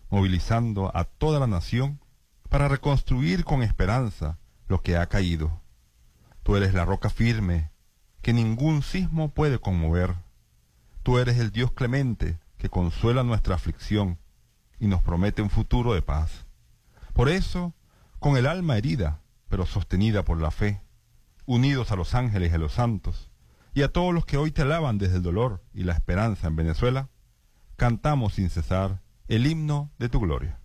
movilizando a toda la nación para reconstruir con esperanza lo que ha caído. Tú eres la roca firme que ningún sismo puede conmover. Tú eres el Dios clemente que consuela nuestra aflicción y nos promete un futuro de paz. Por eso, con el alma herida, pero sostenida por la fe, unidos a los ángeles y a los santos, y a todos los que hoy te alaban desde el dolor y la esperanza en Venezuela, cantamos sin cesar el himno de tu gloria.